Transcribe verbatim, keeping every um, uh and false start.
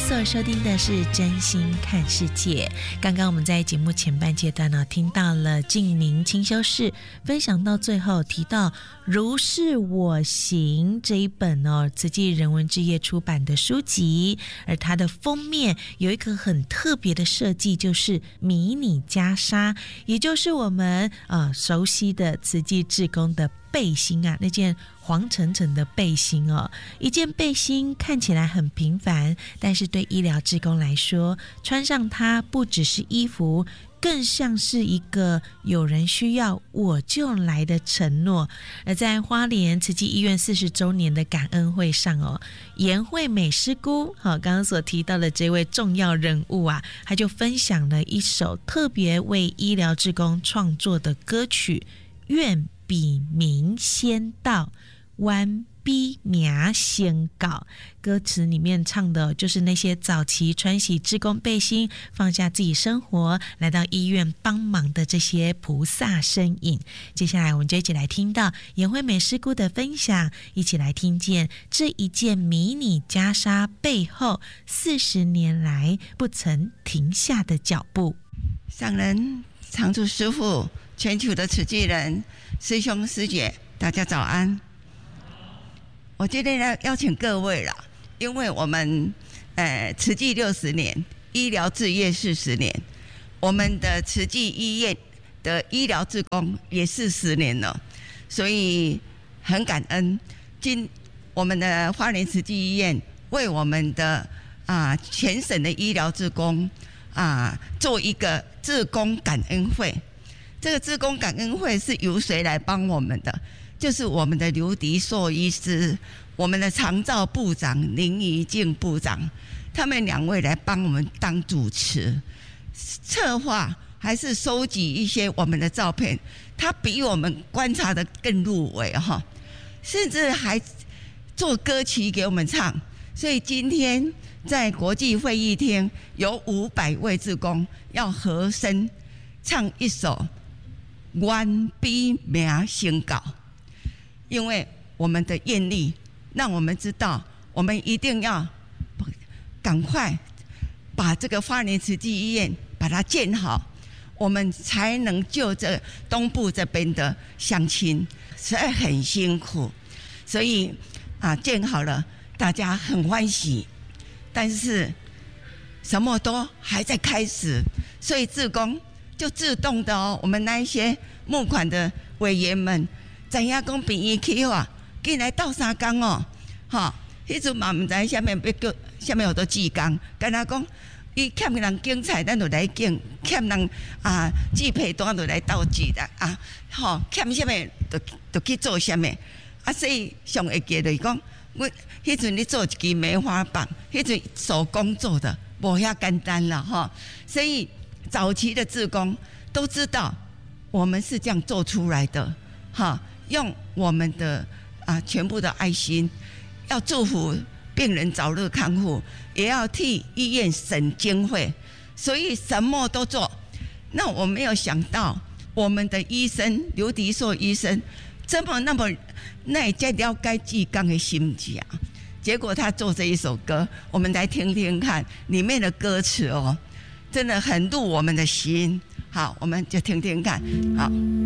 所收听的是真心看世界。刚刚我们在节目前半阶段呢，听到了静宁清修士分享到最后提到如是我行这一本哦慈济人文之业出版的书籍，而它的封面有一个很特别的设计，就是迷你袈裟，也就是我们呃熟悉的慈济志工的背心啊，那件黄澄澄的背心哦，一件背心看起来很平凡，但是对医疗志工来说，穿上它不只是衣服，更像是一个有人需要我就来的承诺。而在花莲慈济医院四十周年的感恩会上哦，颜惠美师姑好，刚刚所提到的这位重要人物啊，他就分享了一首特别为医疗志工创作的歌曲，愿比名先到，弯比名先告。歌词里面唱的就是那些早期穿洗志工背心，放下自己生活，来到医院帮忙的这些菩萨身影。接下来我们就一起来听到颜惠美师姑的分享，一起来听见这一件迷你袈裟背后四十年来不曾停下的脚步。 上人常住师父，全球的慈济人师兄师姐，大家早安。我今天要邀请各位啦，因为我们呃慈济六十年，医疗志业四十年，我们的慈济医院的医疗志工也是十年了，所以很感恩。今我们的花莲慈济医院为我们的啊全省的医疗志工啊做一个志工感恩会。这个志工感恩会是由谁来帮我们的？就是我们的刘迪硕医师，我们的长照部长林怡静部长，他们两位来帮我们当主持，策划还是收集一些我们的照片，他比我们观察的更入围哈，甚至还做歌曲给我们唱。所以今天在国际会议厅有五百位志工要合声唱一首愿比名先告，因为我们的愿力让我们知道，我们一定要赶快把这个花莲慈济医院把它建好，我们才能救这东部这边的乡亲，实在很辛苦。所以啊，建好了，大家很欢喜，但是什么都还在开始，所以志工就自动的哦，我们那一些募款的委员们，知影讲病院起好啊，进来斗三工哦，哈，迄阵嘛唔知下面要叫下面有多志工，跟他讲，伊欠人警察，咱就来警；欠人啊寄配单就来斗寄啦啊，吼，欠什么就就去做什么啊，所以上会记就是讲，我迄阵咧做一支梅花棒，迄阵手工做的，无遐简单啦哈，所以。早期的志工都知道我们是这样做出来的，哈，用我们的啊全部的爱心，要祝福病人早日康复，也要替医院省经费，所以什么都做。那我没有想到，我们的医生刘迪硕医生这么那么那也在了解志工的心情，结果他做这一首歌，我们来听听看里面的歌词哦。真的很入我们的心，好，我们就听听看，好。